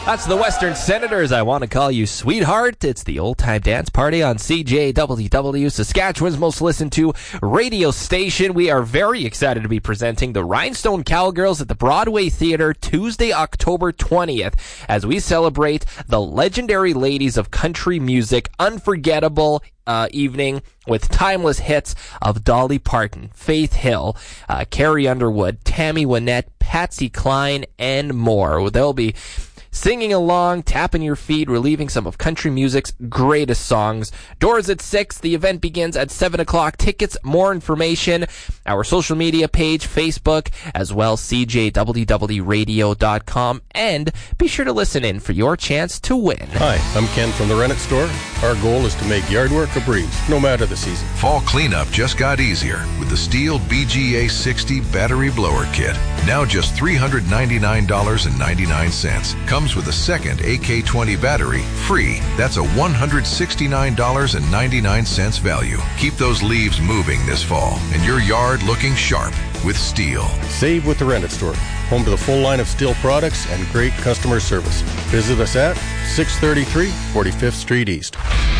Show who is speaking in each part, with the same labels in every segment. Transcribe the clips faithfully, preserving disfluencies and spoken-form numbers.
Speaker 1: That's the Western Senators. I want to call you sweetheart. It's the Old Time Dance Party on C J W W, Saskatchewan's most listened to radio station. We are very excited to be presenting the Rhinestone Cowgirls at the Broadway Theatre Tuesday, October twentieth, as we celebrate the legendary ladies of country music. Unforgettable Uh, evening with timeless hits of Dolly Parton, Faith Hill, uh, Carrie Underwood, Tammy Wynette, Patsy Cline, and more. They'll be singing along, tapping your feet, relieving some of country music's greatest songs. Doors at six. The event begins at seven o'clock. Tickets, more information, our social media page, Facebook, as well c j w w radio dot com. And be sure to listen in for your chance to win.
Speaker 2: Hi, I'm Ken from the Rennet Store. Our goal is to make yard work a breeze, no matter the season.
Speaker 3: Fall cleanup just got easier with the Stihl B G A sixty Battery Blower Kit. Now just three hundred ninety-nine dollars and ninety-nine cents. Comes with a second A K twenty battery free. That's a one hundred sixty-nine dollars and ninety-nine cents value. Keep those leaves moving this fall and your yard looking sharp with Stihl.
Speaker 2: Save with the Rennet Store, home to the full line of Stihl products and great customer service. Visit us at six thirty-three forty-fifth Street East.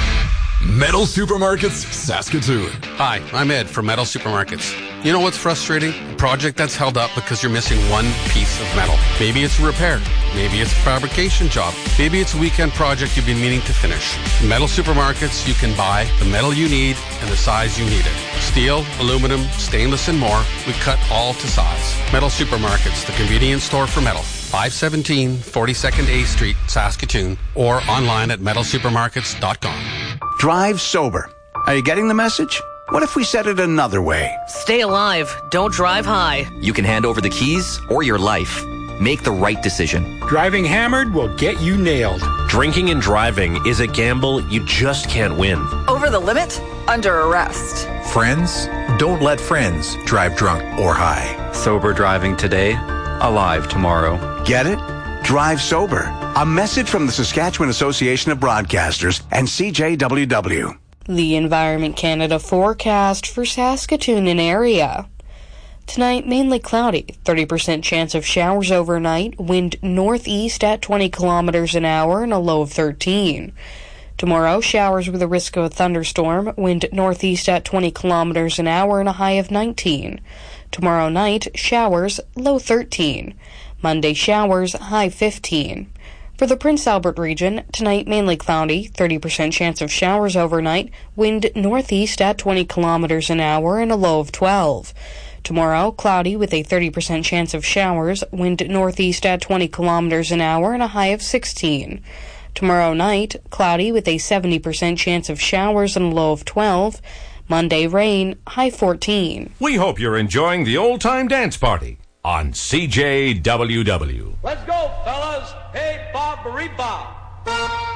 Speaker 4: Metal Supermarkets, Saskatoon.
Speaker 5: Hi, I'm Ed from Metal Supermarkets. You know what's frustrating? A project that's held up because you're missing one piece of metal. Maybe it's a repair. Maybe it's a fabrication job. Maybe it's a weekend project you've been meaning to finish. In Metal Supermarkets, you can buy the metal you need and the size you need it. Steel, aluminum, stainless, and more. We cut all to size. Metal Supermarkets, the convenience store for metal. five seventeen forty-second A Street, Saskatoon, or online at metal supermarkets dot com.
Speaker 6: Drive sober. Are you getting the message? What if we said it another way?
Speaker 7: Stay alive. Don't drive high.
Speaker 8: You can hand over the keys or your life. Make the right decision.
Speaker 9: Driving hammered will get you nailed.
Speaker 10: Drinking and driving is a gamble you just can't win.
Speaker 11: Over the limit? Under arrest.
Speaker 12: Friends? Don't let friends drive drunk or high.
Speaker 13: Sober driving today, alive tomorrow.
Speaker 6: Get it? Drive sober. A message from the Saskatchewan Association of Broadcasters and C J W W.
Speaker 14: The Environment Canada forecast for Saskatoon and area. Tonight, mainly cloudy, thirty percent chance of showers overnight, wind northeast at twenty kilometers an hour and a low of thirteen. Tomorrow, showers with a risk of a thunderstorm, wind northeast at twenty kilometers an hour and a high of nineteen. Tomorrow night, showers, low thirteen. Monday, showers, high fifteen. For the Prince Albert region, tonight mainly cloudy, thirty percent chance of showers overnight, wind northeast at twenty kilometers an hour and a low of twelve. Tomorrow, cloudy with a thirty percent chance of showers, wind northeast at twenty kilometers an hour and a high of sixteen. Tomorrow night, cloudy with a seventy percent chance of showers and a low of twelve. Monday, rain, high fourteen.
Speaker 15: We hope you're enjoying the Old Time Dance Party on C J W W.
Speaker 16: Let's go, fellas. Hey, Bob, Bob.